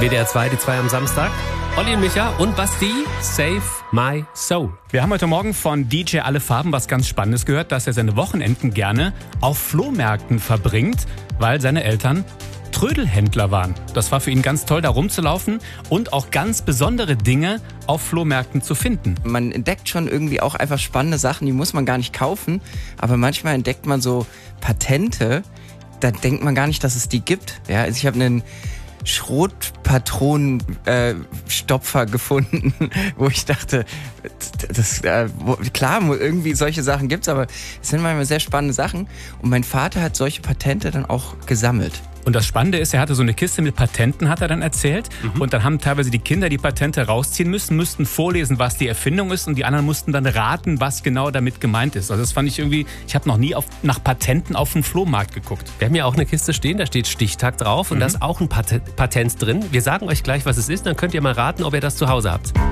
WDR 2, die 2 am Samstag. Olli und Micha und Basti, Save My Soul. Wir haben heute Morgen von DJ Alle Farben was ganz Spannendes gehört, dass er seine Wochenenden gerne auf Flohmärkten verbringt, weil seine Eltern Trödelhändler waren. Das war für ihn ganz toll, da rumzulaufen und auch ganz besondere Dinge auf Flohmärkten zu finden. Man entdeckt schon irgendwie auch einfach spannende Sachen, die muss man gar nicht kaufen, aber manchmal entdeckt man so Patente, da denkt man gar nicht, dass es die gibt. Ja, also ich habe einen Schrotpatronenstopfer gefunden, wo ich dachte, klar, irgendwie solche Sachen gibt's, aber es sind manchmal sehr spannende Sachen. Und mein Vater hat solche Patente dann auch gesammelt. Und das Spannende ist, er hatte so eine Kiste mit Patenten, hat er dann erzählt. Und dann haben teilweise die Kinder die Patente rausziehen müssten vorlesen, was die Erfindung ist. Und die anderen mussten dann raten, was genau damit gemeint ist. Also das fand ich irgendwie, ich habe noch nie nach Patenten auf dem Flohmarkt geguckt. Wir haben ja auch eine Kiste stehen, da steht Stichtag drauf und da ist auch ein Patent drin. Wir sagen euch gleich, was es ist, dann könnt ihr mal raten, ob ihr das zu Hause habt.